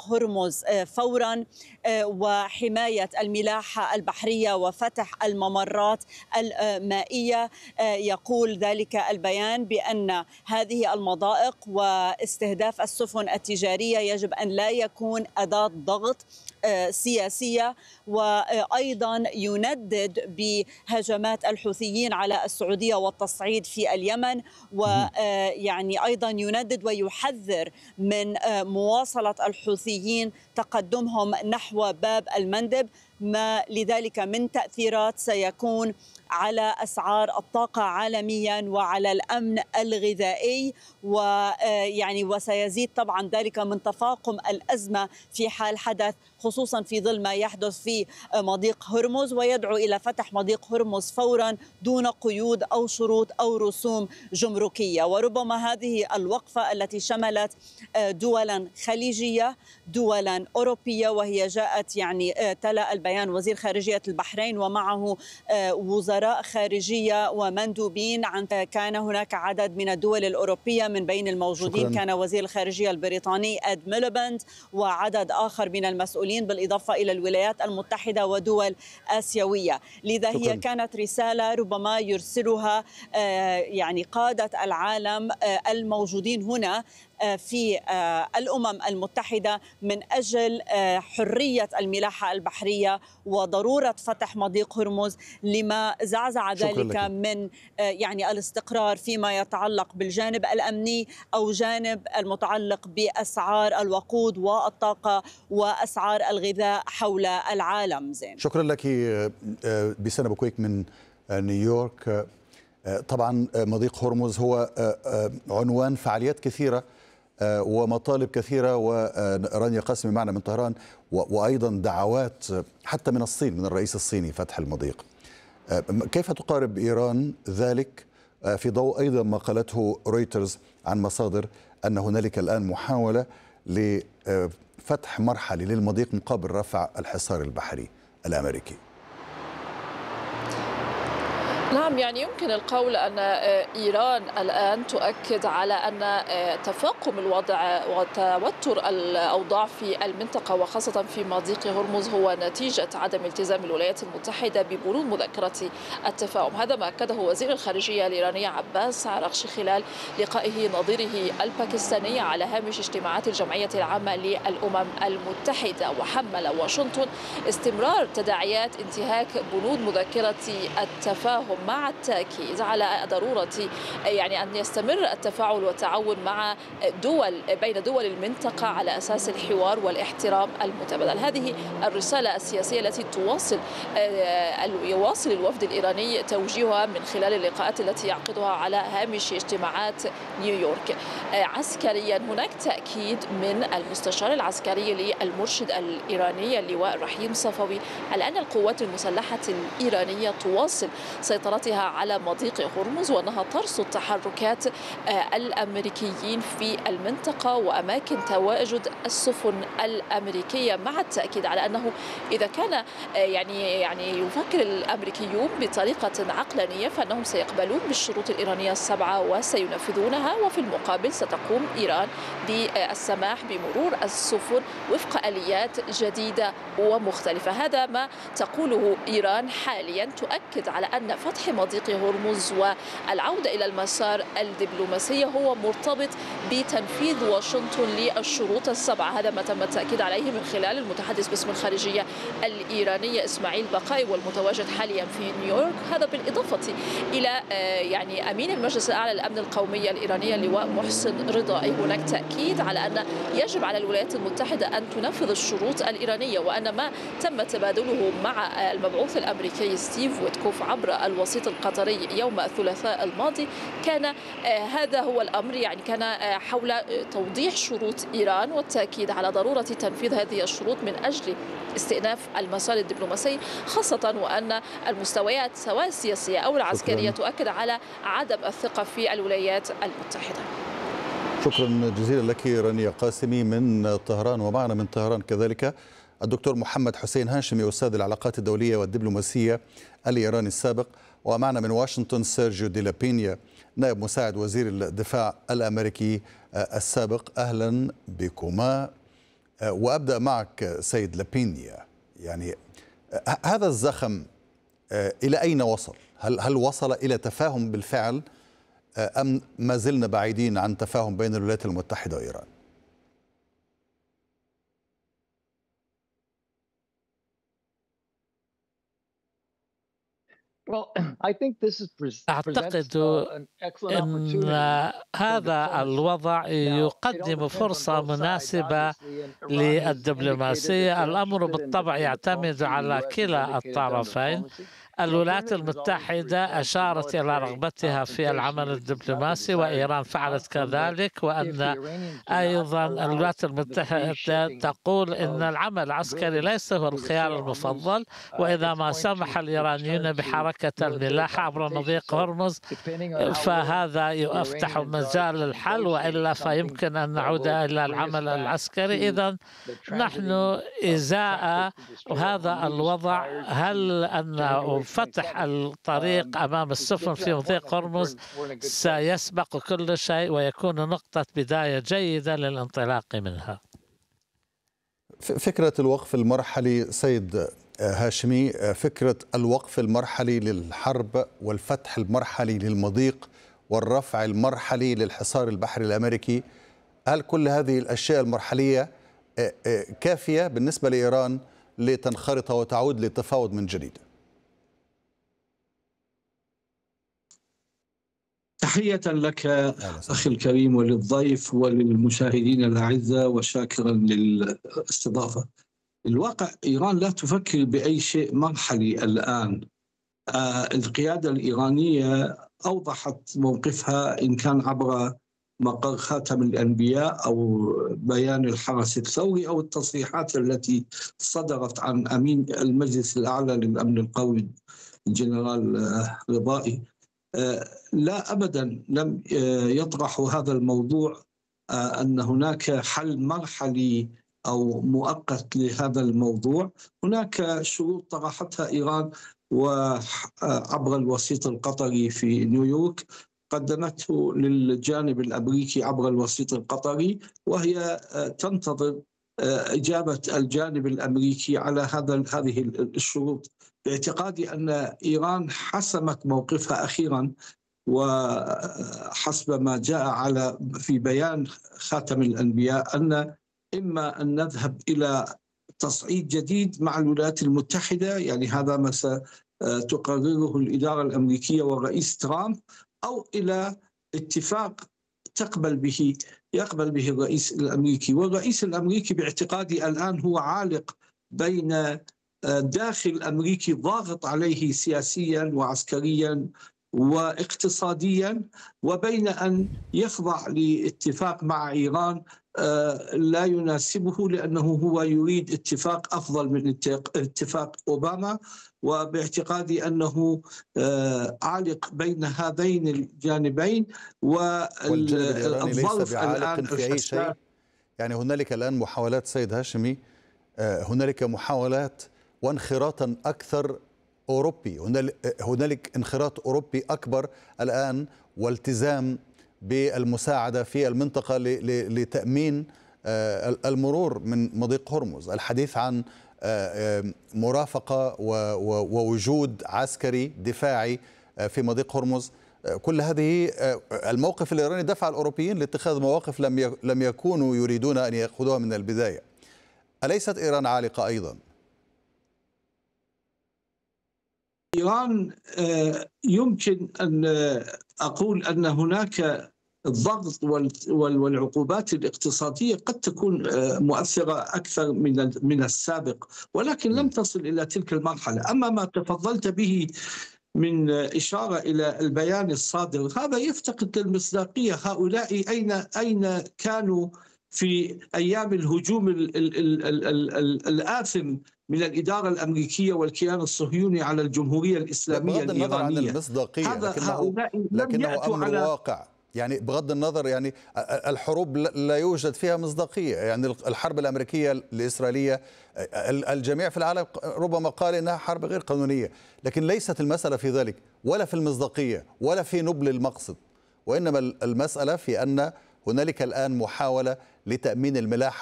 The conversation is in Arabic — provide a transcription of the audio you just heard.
هرمز فورا، وحماية الملاحة البحرية وفتح الممرات المائية. يقول ذلك البيان بأن هذه المضائق واستهداف السفن التجارية يجب أن لا يكون أداة ضغط سياسية، وأيضا يندد بهجمات الحوثيين على السعودية والتصعيد في اليمن، ويعني أيضا يندد ويحذر من مواصلة الحوثيين تقدمهم نحو باب المندب، ما لذلك من تأثيرات سيكون على أسعار الطاقة عالميا وعلى الأمن الغذائي، ويعني وسيزيد طبعا ذلك من تفاقم الأزمة في حال حدث، خصوصا في ظل ما يحدث في مضيق هرمز، ويدعو إلى فتح مضيق هرمز فورا دون قيود أو شروط أو رسوم جمركية. وربما هذه الوقفة التي شملت دولا خليجية دولا أوروبية، وهي جاءت يعني تلا البيان وزير خارجية البحرين ومعه وزراء خارجية ومندوبين، كان هناك عدد من الدول الأوروبية من بين الموجودين. شكرا. كان وزير الخارجية البريطاني إد ميليباند وعدد آخر من المسؤولين، بالإضافة إلى الولايات المتحدة ودول آسيوية. لذا شكرا. هي كانت رسالة ربما يرسلها يعني قادة العالم الموجودين هنا في الأمم المتحدة من أجل حرية الملاحة البحرية وضرورة فتح مضيق هرمز، لما زعزع ذلك من يعني الاستقرار فيما يتعلق بالجانب الأمني أو جانب المتعلق بأسعار الوقود والطاقة وأسعار الغذاء حول العالم. زين، شكرا لك بسنة بكويك من نيويورك. طبعا مضيق هرمز هو عنوان فعاليات كثيرة ومطالب كثيرة، ورانيا قاسمي معنا من طهران، وأيضا دعوات حتى من الصين، من الرئيس الصيني فتح المضيق. كيف تقارب إيران ذلك في ضوء أيضا ما قالته رويترز عن مصادر أن هنالك الآن محاولة لفتح مرحلي للمضيق مقابل رفع الحصار البحري الأمريكي؟ نعم، يعني يمكن القول أن إيران الآن تؤكد على أن تفاقم الوضع وتوتر الأوضاع في المنطقة وخاصة في مضيق هرمز هو نتيجة عدم التزام الولايات المتحدة ببنود مذكرة التفاهم. هذا ما أكده وزير الخارجية الإيراني عباس عراقشي خلال لقائه نظيره الباكستاني على هامش اجتماعات الجمعية العامة للأمم المتحدة. وحمل واشنطن استمرار تداعيات انتهاك بنود مذكرة التفاهم مع التأكيد على ضرورة يعني أن يستمر التفاعل والتعاون مع بين دول المنطقة على أساس الحوار والاحترام المتبادل. هذه الرسالة السياسية التي يواصل الوفد الإيراني توجيهها من خلال اللقاءات التي يعقدها على هامش اجتماعات نيويورك. عسكريا هناك تأكيد من المستشار العسكري للمرشد الإيراني اللواء رحيم صفوي على أن القوات المسلحة الإيرانية تواصل سيطرتها على مضيق هرمز، وأنها ترصد تحركات الأمريكيين في المنطقة وأماكن تواجد السفن الأمريكية، مع التأكيد على أنه إذا كان يعني يفكر الأمريكيون بطريقة عقلانية فإنهم سيقبلون بالشروط الإيرانية السبعة وسينفذونها، وفي المقابل ستقوم إيران بالسماح بمرور السفن وفق آليات جديدة ومختلفة. هذا ما تقوله إيران حاليا، تؤكد على أن فتح مضيق هرمز والعودة إلى المسار الدبلوماسي هو مرتبط بتنفيذ واشنطن للشروط السبعة. هذا ما تم التأكيد عليه من خلال المتحدث باسم الخارجية الإيرانية إسماعيل بقاي والمتواجد حاليا في نيويورك. هذا بالإضافة إلى يعني أمين المجلس الأعلى للأمن القومي الإيرانية اللواء محسن رضا. أي هناك تأكيد على أن يجب على الولايات المتحدة أن تنفذ الشروط الإيرانية، وأن ما تم تبادله مع المبعوث الأمريكي ستيف ويتكوف عبر الوسيط القطري يوم الثلاثاء الماضي كان هذا هو الأمر، يعني كان حول توضيح شروط إيران والتأكيد على ضرورة تنفيذ هذه الشروط من أجل استئناف المسار الدبلوماسي، خاصة وأن المستويات سواء السياسية أو العسكرية تؤكد على عدم الثقة في الولايات المتحدة. شكرا جزيلا لك رانيا قاسمي من طهران. ومعنا من طهران كذلك الدكتور محمد حسين هاشمي، أستاذ العلاقات الدولية والدبلوماسية الإيراني السابق. ومعنا من واشنطن سيرجيو دي لابينيا، نائب مساعد وزير الدفاع الأمريكي السابق. أهلا بكما. وأبدأ معك سيد لابينيا. يعني هذا الزخم إلى أين وصل؟ هل وصل إلى تفاهم بالفعل أم ما زلنا بعيدين عن تفاهم بين الولايات المتحدة وإيران؟ أعتقد أن هذا الوضع يقدم فرصة مناسبة للدبلوماسية. الأمر بالطبع يعتمد على كلا الطرفين. الولايات المتحدة أشارت إلى رغبتها في العمل الدبلوماسي وإيران فعلت كذلك، وأن أيضا الولايات المتحدة تقول أن العمل العسكري ليس هو الخيار المفضل، وإذا ما سمح الإيرانيون بحركة الملاحة عبر مضيق هرمز فهذا يفتح مجال للحل، وإلا فيمكن أن نعود إلى العمل العسكري. إذن نحن إزاء هذا الوضع، هل أن فتح الطريق أمام السفن في مضيق هرمز سيسبق كل شيء ويكون نقطة بداية جيدة للانطلاق منها. فكرة الوقف المرحلي سيد هاشمي، فكرة الوقف المرحلي للحرب والفتح المرحلي للمضيق والرفع المرحلي للحصار البحري الأمريكي، هل كل هذه الأشياء المرحلية كافية بالنسبة لإيران لتنخرط وتعود للتفاوض من جديد؟ تحية لك أخي الكريم وللضيف وللمشاهدين الأعزاء، وشاكرا للاستضافة. الواقع إيران لا تفكر بأي شيء مرحلي الآن. القيادة الإيرانية أوضحت موقفها إن كان عبر مقر خاتم الأنبياء أو بيان الحرس الثوري أو التصريحات التي صدرت عن أمين المجلس الأعلى للأمن القومي الجنرال رضائي. لا أبدا لم يطرحوا هذا الموضوع أن هناك حل مرحلي أو مؤقت لهذا الموضوع. هناك شروط طرحتها إيران وعبر الوسيط القطري في نيويورك قدمته للجانب الأمريكي عبر الوسيط القطري، وهي تنتظر إجابة الجانب الأمريكي على هذه الشروط. باعتقادي أن إيران حسمت موقفها أخيرا، وحسب ما جاء في بيان خاتم الأنبياء أن إما أن نذهب إلى تصعيد جديد مع الولايات المتحدة، يعني هذا ما ستقرره الإدارة الأمريكية والرئيس ترامب، أو إلى اتفاق يقبل به الرئيس الأمريكي. والرئيس الأمريكي باعتقادي الآن هو عالق بين داخل أمريكي ضاغط عليه سياسيا وعسكريا واقتصاديا، وبين أن يخضع لاتفاق مع إيران لا يناسبه، لأنه هو يريد اتفاق أفضل من اتفاق أوباما. وباعتقادي أنه عالق بين هذين الجانبين، والجانب الإيراني ليس بعالق في أي شيء. يعني هنالك الآن محاولات سيد هاشمي، هنالك محاولات وانخراطا أكثر أوروبي، هنالك انخراط أوروبي أكبر الآن والتزام بالمساعدة في المنطقة لتأمين المرور من مضيق هرمز، الحديث عن مرافقة ووجود عسكري دفاعي في مضيق هرمز. كل هذه الموقف الإيراني دفع الأوروبيين لاتخاذ مواقف لم يكونوا يريدون أن يأخذوها من البداية. أليست إيران عالقة أيضا؟ إيران يمكن أن أقول أن هناك الضغط والعقوبات الاقتصادية قد تكون مؤثرة أكثر من السابق، ولكن لم تصل إلى تلك المرحلة. أما ما تفضلت به من إشارة إلى البيان الصادر، هذا يفتقد للمصداقية. هؤلاء أين كانوا في أيام الهجوم الآثم من الإدارة الأمريكية والكيان الصهيوني على الجمهورية الإسلامية الإيرانية؟ بغض النظر عن المصداقية، لكنه أمر الواقع. يعني بغض النظر، يعني الحروب لا يوجد فيها مصداقية. يعني الحرب الأمريكية الإسرائيلية الجميع في العالم ربما قال إنها حرب غير قانونية، لكن ليست المسألة في ذلك ولا في المصداقية ولا في نبل المقصد، وإنما المسألة في أن هنالك الآن محاولة لتأمين الملاحة